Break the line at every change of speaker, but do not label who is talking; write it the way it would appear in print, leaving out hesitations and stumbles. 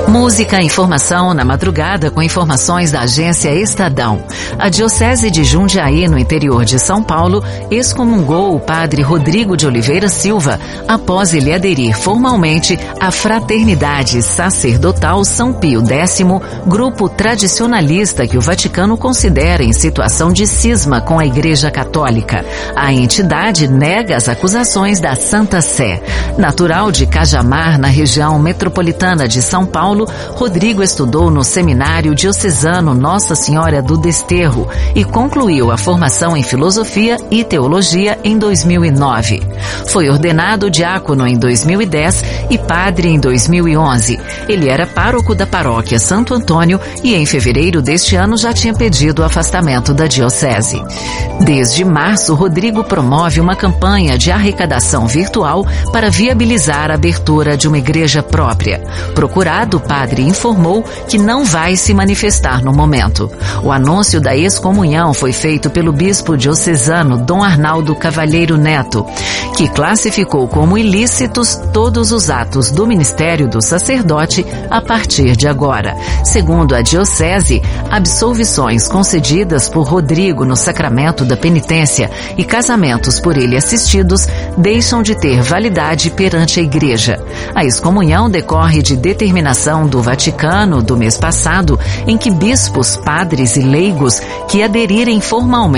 Música, informação na madrugada com informações da agência Estadão. A Diocese de Jundiaí, no interior de São Paulo, excomungou o padre Rodrigo de Oliveira Silva após ele aderir formalmente à Fraternidade Sacerdotal São Pio X, grupo tradicionalista que o Vaticano considera em situação de cisma com a Igreja Católica. A entidade nega as acusações da Santa Sé. Natural de Cajamar, na região metropolitana de São Paulo, Rodrigo estudou no Seminário Diocesano Nossa Senhora do Desterro e concluiu a formação em Filosofia e Teologia em 2009. Foi ordenado diácono em 2010 e padre em 2011. Ele era pároco da paróquia Santo Antônio e em fevereiro deste ano já tinha pedido o afastamento da diocese. Desde março, Rodrigo promove uma campanha de arrecadação virtual para viabilizar a abertura de uma igreja própria. Procurado, o padre informou que não vai se manifestar no momento. O anúncio da excomunhão foi feito pelo bispo diocesano Dom Arnaldo Cavalheiro Neto, que classificou como ilícitos todos os atos do ministério do sacerdote a partir de agora. Segundo a diocese, absolvições concedidas por Rodrigo no sacramento da penitência e casamentos por ele assistidos deixam de ter validade perante a Igreja. A excomunhão decorre de determinação do Vaticano do mês passado, em que bispos, padres e leigos que aderirem formalmente